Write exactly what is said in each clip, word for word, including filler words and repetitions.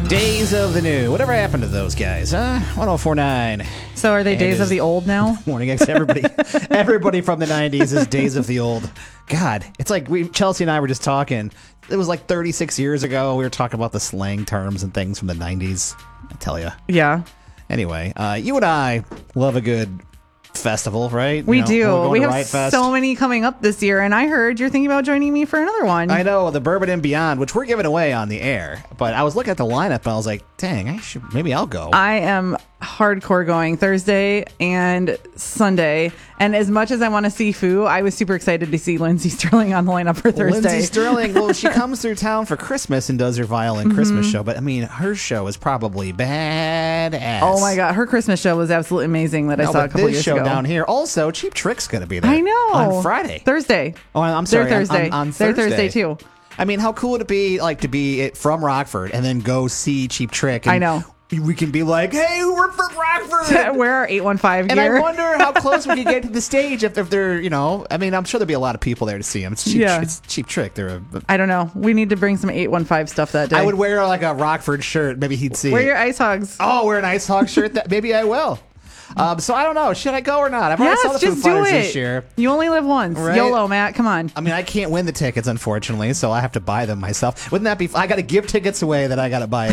Days of the New. Whatever happened to those guys, huh? one oh four point nine. So are they And Days it of is the Old now? Morning X. Everybody, everybody from the nineties is Days of the Old. God, it's like we Chelsea and I were just talking. It was like thirty-six years ago. We were talking about the slang terms and things from the nineties. I tell you. Yeah. Anyway, uh, you and I love a good festival, right? We You know, do. we're going We to have Riot Fest. so many coming up this year, and I heard you're thinking about joining me for another one. I know, the Bourbon and Beyond, which we're giving away on the air. But I was looking at the lineup and I was like, dang, I should maybe I'll go. I am hardcore going Thursday and Sunday. And as much as I want to see Foo, I was super excited to see Lindsey Sterling on the lineup for Thursday. Lindsey Sterling, well, she comes through town for Christmas and does her violin Mm-hmm. Christmas show. But I mean, her show is probably badass. Oh my God, her Christmas show was absolutely amazing that I No, saw a but couple this years show ago. down here, also, Cheap Trick's going to be there. I know. On Friday. Thursday. Oh, I'm sorry. They're on- Thursday. On, on They're Thursday. Thursday too. I mean, how cool would it be like to be it from Rockford and then go see Cheap Trick? And I know. We can be like, hey, we're from Rockford. Wear our eight one five And gear. I wonder how close we could get to the stage if, if they're, you know, I mean, I'm sure there'll be a lot of people there to see them. It's cheap, Yeah. it's Cheap Trick. They're a, I don't know. We need to bring some eight one five stuff that day. I would wear like a Rockford shirt. Maybe he'd see Wear it. your ice hogs. Oh, wear an Ice Hog shirt. That maybe I will. Um, so I don't know. Should I go or not? I've already Yes, saw the Foo just do Fighters it. this year. You only live once. Right? YOLO, Matt. Come on. I mean, I can't win the tickets, unfortunately, so I have to buy them myself. Wouldn't that be? I got to give tickets away that I got to buy.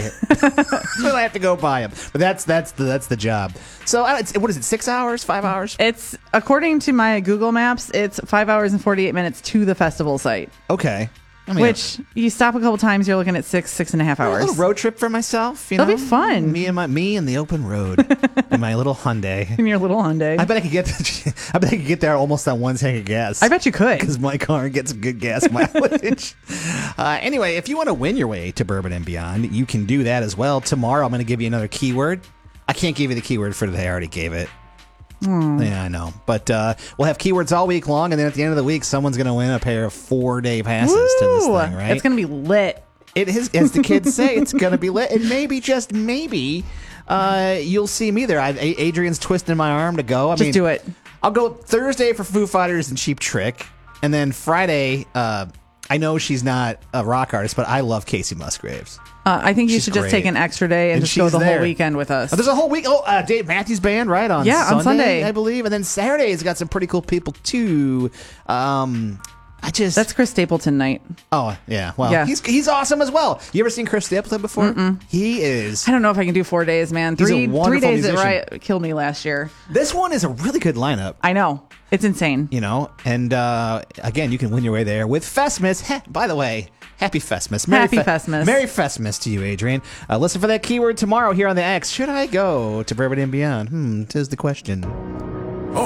So I have to go buy them. But that's that's the that's the job. So I don't- it's, what is it? Six hours? Five hours? It's according to my Google Maps, it's five hours and forty eight minutes to the festival site. Okay. I mean, Which you stop a couple times, you're looking at six, six and a half a hours. little road trip for myself. You That'll know? be fun. Me and my me and the open road in my little Hyundai. In your little Hyundai. I bet I could get. I bet I could get there almost on one tank of gas. I bet you could. Because my car gets good gas mileage. uh, anyway, if you want to win your way to Bourbon and Beyond, you can do that as well. Tomorrow, I'm going to give you another keyword. I can't give you the keyword for today. I already gave it. Hmm. Yeah, I know. But uh, we'll have keywords all week long, and then at the end of the week, someone's going to win a pair of four-day passes to this Woo! thing, right? It's going to be lit. It is, as the kids say, it's going to be lit. And maybe, just maybe, uh, you'll see me there. I, A- Adrian's twisting my arm to go. I Just mean, do it. I'll go Thursday for Foo Fighters and Cheap Trick. And then Friday, uh, I know she's not a rock artist, but I love Casey Musgraves. Uh, I think you She's should just great. take an extra day and, And just go she's the there. whole weekend with us. Oh, there's a whole week. Oh, uh, Dave Matthews Band, right? On Yeah, Sunday, on Sunday. I believe. And then Saturday's got some pretty cool people, too. Um, I just... That's Chris Stapleton night. Oh, yeah. Well, Yeah. he's he's awesome as well. You ever seen Chris Stapleton before? Mm-mm. He is... I don't know if I can do four days, man. He's a Three three wonderful days at musician. Riot killed me last year. This one is a really good lineup. I know. It's insane. You know, and uh, again, you can win your way there with Festmas. Heh, by the way, happy Festmas. Happy Festmas. Merry Festmas to you, Adrian. Uh, listen for that keyword tomorrow here on the X. Should I go to Bourbon and Beyond? Hmm, tis the question.